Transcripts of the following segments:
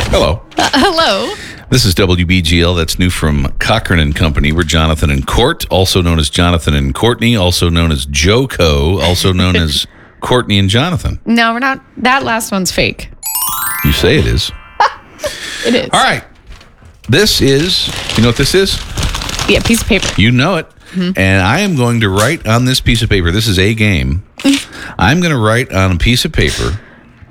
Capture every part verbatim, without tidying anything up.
Hello. Uh, hello. This is W B G L. That's new from Cochran and Company. We're Jonathan and Court, also known as Jonathan and Courtney, also known as Joko, also known as Courtney and Jonathan. No, we're not. That last one's fake. You say it is. It is. All right. This is, you know what this is? Yeah, piece of paper. You know it. Mm-hmm. And I am going to write on this piece of paper. This is a game. I'm going to write on a piece of paper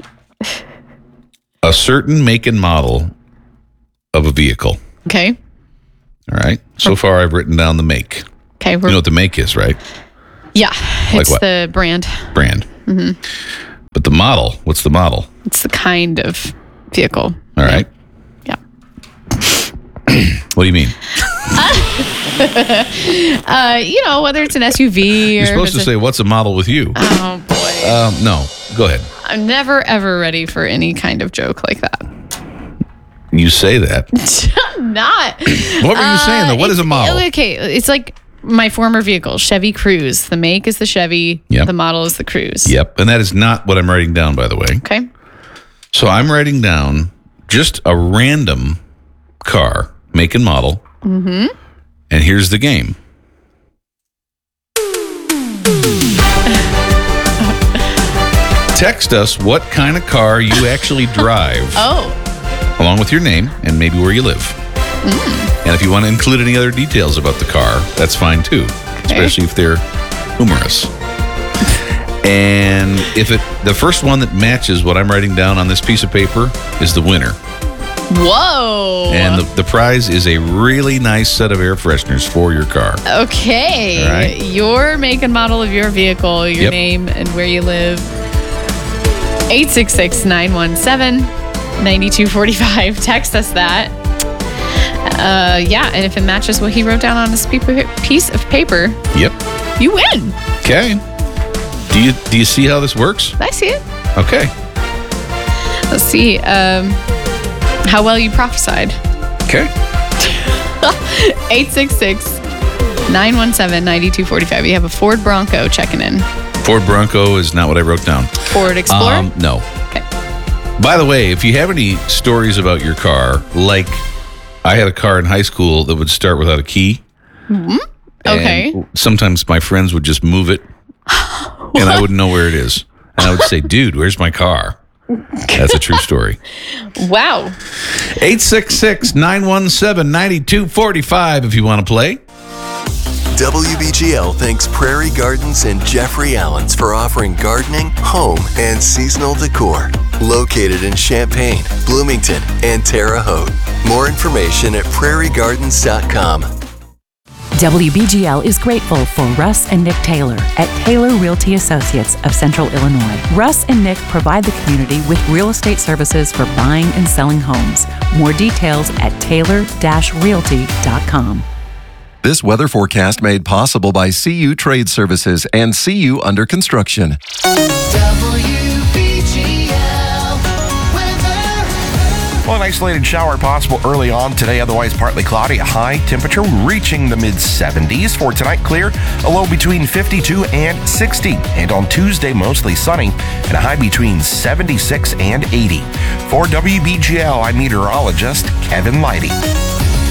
a certain make and model of a vehicle. Okay. All right. So far, I've written down the make. Okay. You know what the make is, right? Yeah. Like It's what? the brand. Brand. Mm-hmm. But the model, what's the model? It's the kind of vehicle. All right. Yeah. What do you mean? uh, you know, whether it's an S U V or... You're supposed to a, say, what's a model with you? Oh, boy. Um, no. Go ahead. I'm never, ever ready for any kind of joke like that. You say that. I'm not. What were you uh, saying, though? What is a model? Okay, it's like my former vehicle, Chevy Cruze. The make is the Chevy. Yep. The model is the Cruze. Yep. And that is not what I'm writing down, by the way. Okay. So I'm writing down just a random car, make and model. Mm-hmm. And here's the game. Text us what kind of car you actually drive. Oh. Along with your name and maybe where you live. Mm. And if you want to include any other details about the car, that's fine too. Okay. Especially if they're humorous. And if it the first one that matches what I'm writing down on this piece of paper is the winner. Whoa. And the, the prize is a really nice set of air fresheners for your car. Okay. All right. Your make and model of your vehicle, your yep. name, and where you live. eight six six, nine one seven, nine two four five. Text us that. Uh, yeah, and if it matches what he wrote down on this piece of paper, yep, you win. Okay. Do you do you see how this works? I see it. Okay. Let's see um, how well you prophesied. Okay. eight six six, nine one seven, nine two four five. You have a Ford Bronco checking in. Ford Bronco is not what I wrote down. Ford Explorer? Um, no. Okay. By the way, if you have any stories about your car, like I had a car in high school that would start without a key. Mm-hmm. Okay. And sometimes my friends would just move it, and I wouldn't know where it is. And I would say, dude, where's my car? That's a true story. Wow. eight six six, nine one seven, nine two four five if you want to play. W B G L thanks Prairie Gardens and Jeffrey Allen's for offering gardening, home, and seasonal decor. Located in Champaign, Bloomington, and Terre Haute. More information at prairie gardens dot com. W B G L is grateful for Russ and Nick Taylor at Taylor Realty Associates of Central Illinois. Russ and Nick provide the community with real estate services for buying and selling homes. More details at taylor dash realty dot com. This weather forecast made possible by C U Trade Services and C U Under Construction. W B G L weather. Well, an isolated shower possible early on today, otherwise partly cloudy. A high temperature reaching the mid seventies. For tonight, clear, a low between fifty-two and sixty. And on Tuesday, mostly sunny, and a high between seventy-six and eighty. For W B G L, I'm meteorologist Kevin Leidy.